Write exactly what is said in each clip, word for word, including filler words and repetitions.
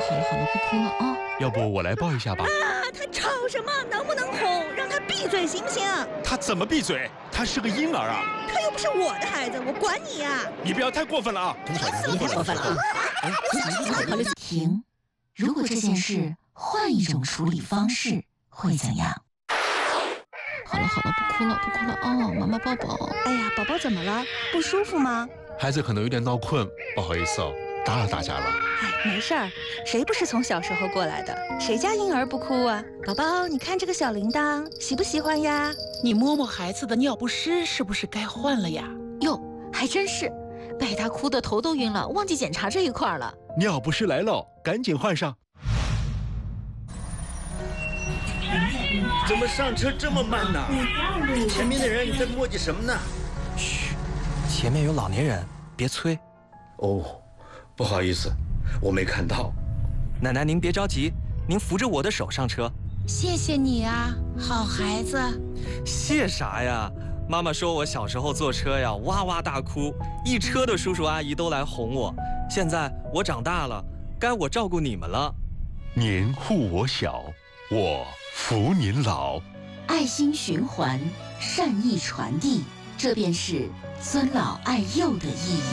好了好了，不哭了啊！ 要不我来抱一下吧？ 啊，他吵什么？能不能哄？让他闭嘴行不行？ 他怎么闭嘴？他是个婴儿啊！ 他又不是我的孩子，我管你呀！ 你不要太过分了啊！ 你太过分了啊！停！如果这件事换一种处理方式，会怎样？好了好了，不哭了不哭了哦，妈妈抱抱。 哎呀，宝宝怎么了？不舒服吗？ 孩子可能有点闹困，不好意思哦，打扰大家了。 哎，没事儿，谁不是从小时候过来的？谁家婴儿不哭啊？宝宝，你看这个小铃铛，喜不喜欢呀？ 你摸摸孩子的尿不湿，是不是该换了呀？ 哟，还真是，被他哭得头都晕了，忘记检查这一块了。 尿不湿来了，赶紧换上。 怎么上车这么慢呢？前面的人在磨叽什么呢？ 嘘，前面有老年人，别催。 哦，不好意思，我没看到。 奶奶，您别着急，您扶着我的手上车。 谢谢你啊，好孩子。 谢啥呀？妈妈说我小时候坐车呀，哇哇大哭，一车的叔叔阿姨都来哄我。现在我长大了，该我照顾你们了。 您护我小，我扶您老。 爱心循环，善意传递，这便是尊老爱幼的意义。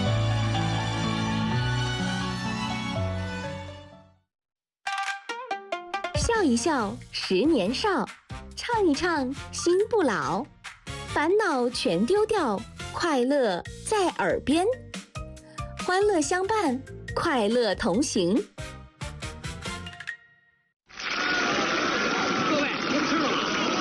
笑一笑，十年少；唱一唱，心不老。烦恼全丢掉，快乐在耳边。欢乐相伴，快乐同行。 各位，您吃了吗？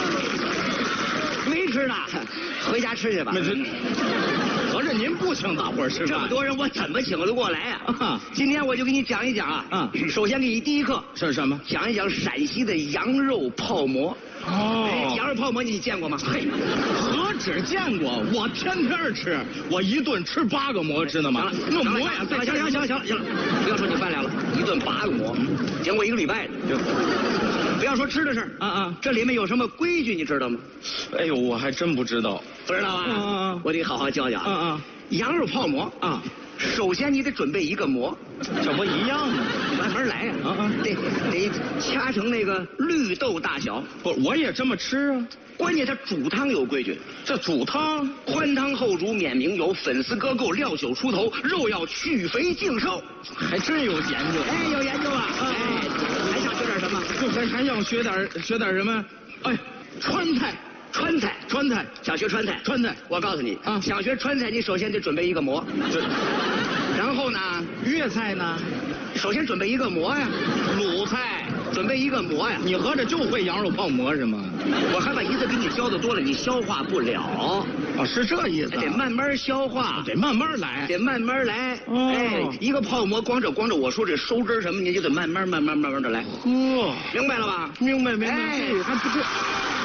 没吃呢，回家吃去吧。 合着您不请大伙儿吃饭？ 这么多人，我怎么请得过来呀、啊？啊、今天我就给你讲一讲啊。 啊， 首先给你第一课是什么？ 讲一讲陕西的羊肉泡馍。 哦， 哎，羊肉泡馍你见过吗？ 嘿，何止见过，我天天吃，我一顿吃八个馍，知道吗？那馍呀， 行了行了行了行了行了，不要说你饭量了，一顿八个馍，经过一个礼拜的。不要说吃的事儿啊啊， 这里面有什么规矩你知道吗？ 哎呦，我还真不知道。 不知道啊？ 嗯嗯， 我得好好教教。 嗯嗯， 羊肉泡馍啊， 首先你得准备一个馍， 这不一样吗？ 慢慢来呀。 啊啊， 得得掐成那个绿豆大小。 不，我也这么吃啊。 关键它煮汤有规矩， 这煮汤宽汤厚煮免明油，粉丝搁够料酒出头，肉要去肥净瘦。 还真有研究。 哎，有研究啊！哎，还想学点什么？ 就还还想学点学点什么？哎，川菜。 川菜， 川菜， 想学川菜， 川菜， 我告诉你啊， 想学川菜，你首先得准备一个馍，然后呢， 粤菜呢， 首先准备一个馍呀， 鲁菜， 准备一个馍呀， 你合着就会羊肉泡馍是吗？ 我害怕一次给你教的多了，你消化不了。 哦，是这意思、啊， 得慢慢消化， 得慢慢来， 得慢慢来。 哦， 哎，一个泡馍，光这光这，我说这收汁什么，你就得慢慢慢慢慢慢的来。 呵， 明白了吧？ 明白明白。 哎， 还不是。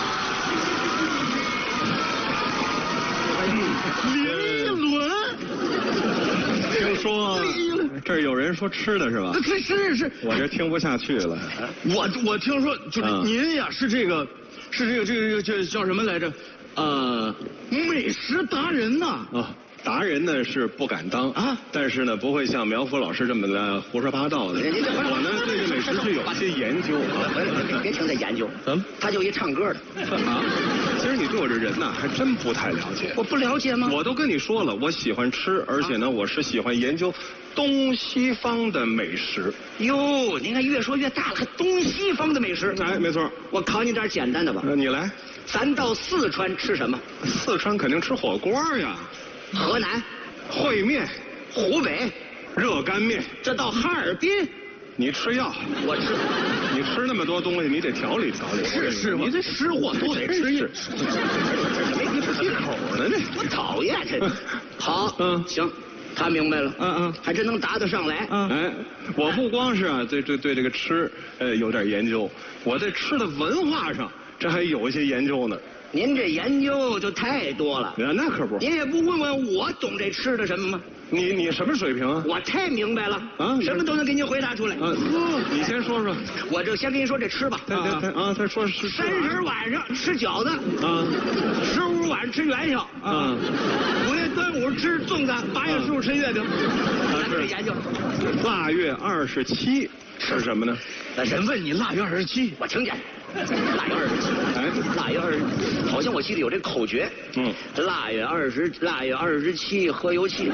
林伦， 听说这儿有人说吃的是吧？ 这是是， 我这听不下去了。 我我听说就是您呀，是这个，是这个这个这叫什么来着？呃，美食达人呐。 啊，达人呢是不敢当啊，但是呢不会像苗阜老师这么的胡说八道的。我呢对这美食是有些研究啊。 别听他研究， 嗯， 他就一唱歌的。 啊，其实你对我这人呐还真不太了解。 我不了解吗？ 我都跟你说了，我喜欢吃，而且呢我是喜欢研究东西方的美食。 哟，您看越说越大了，还东西方的美食。 哎，没错。 我考你点简单的吧。 那你来。 咱到四川吃什么？ 四川肯定吃火锅呀。 河南， 烩面； 湖北， 热干面； 这到哈尔滨， 你吃药， 我吃。 你吃那么多东西，你得调理调理。 是是，你这吃货都得吃一。 没你不忌口呢，这我讨厌这。好，嗯，行，他明白了， 嗯嗯， 还真能答得上来。 嗯，哎，我不光是啊，对对对这个吃，呃，有点研究，我在吃的文化上，这还有一些研究呢。 您这研究就太多了， 那可不。 您也不问问我懂这吃的什么吗？ 你你什么水平啊？ 我太明白了啊， 什么都能给您回答出来。 啊，你先说说。 我就先跟您说这吃吧。 对对对啊，他说是三十晚上吃饺子啊， 十五晚上吃元宵啊， 五月端午吃粽子，八月十五吃月饼。咱们这研究。 腊月二十七是什么呢？ 那人问你腊月二十七，我听见。腊月二十七，哎，腊月二十，好像我记得有这口诀。嗯，腊月二十，腊月二十七喝油气。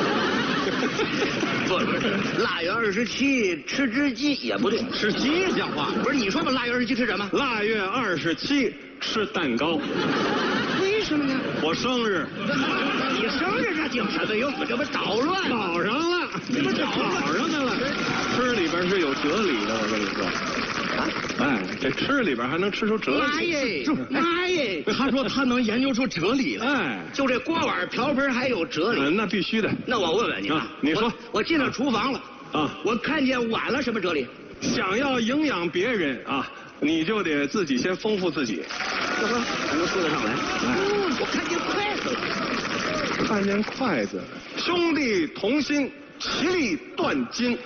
不是不是，腊月二十七吃只鸡也不对， 吃鸡像话？ 不是你说吧，腊月二十七吃什么？ 腊月二十七吃蛋糕。 为什么呢？ 我生日。 你生日这精神有这不捣乱？ 搞上了， 这不捣搞上来了。吃里边是有哲理的，我跟你说。啊，哎，这吃里边还能吃出哲理。 妈耶，妈耶！他说他能研究出哲理来。 哎， 就这锅碗瓢盆还有哲理。 嗯，那必须的。 那我问问你啊，你说， 我, 我进了厨房了啊， 我看见碗了，什么哲理？ 想要营养别人啊，你就得自己先丰富自己。 这不还能说得上来？哎，我看见筷子了。 看见筷子，兄弟同心，其利断金。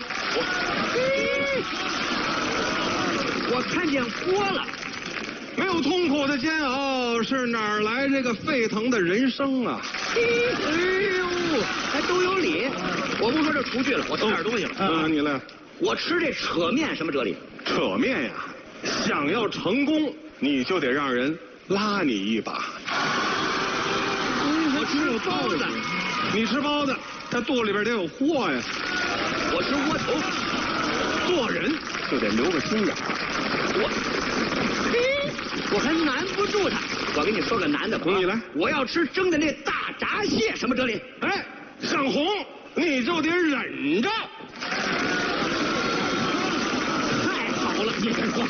我。我看见锅了， 没有痛苦的煎熬，是哪儿来这个沸腾的人生啊？ 哎呦，还都有理。我不说这厨具了，我吃点东西了。 啊，你来。 我吃这扯面什么哲理？ 扯面呀，想要成功，你就得让人拉你一把。 我吃包子， 你吃包子，它肚里边得有货呀。 我吃窝头， 做人就得留个心眼儿。 我，嘿，我还难不住他。我跟你说个难的， 你来。 我要吃蒸的那大闸蟹，什么哲理？ 哎，上红你就得忍着。 太好了，你别说。